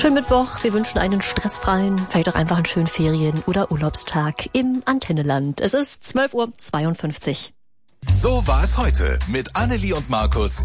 schönen Mittwoch. Wir wünschen einen stressfreien, vielleicht auch einfach einen schönen Ferien- oder Urlaubstag im Antenneland. Es ist 12:52 Uhr. So war es heute mit Annelie und Markus